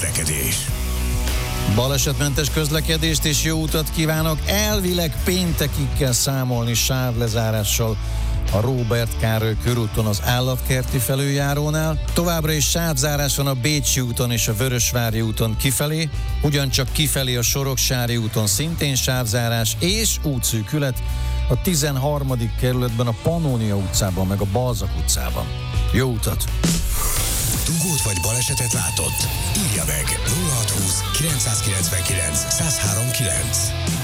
közlekedés. Balesetmentes közlekedést és jó utat kívánok. Elvileg péntekig kell számolni sávlezárással a Róbert Károly körúton az Állatkerti felüljárónál. Továbbra is sávzárás van a Bécsi úton és a Vörösvári úton kifelé, ugyancsak kifelé a Soroksári úton szintén sávzárás és útszűkület a 13. kerületben a Pannónia utcában meg a Balzak utcában. Jó utat! Dugót vagy balesetet látott? Írja meg 0620 999 1039.